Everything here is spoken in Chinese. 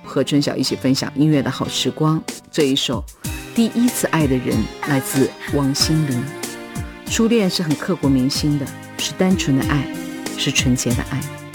和春晓一起分享音乐的好时光。这一首第一次爱的人来自王心凌。初恋是很刻骨铭心的，是单纯的爱，是纯洁的爱。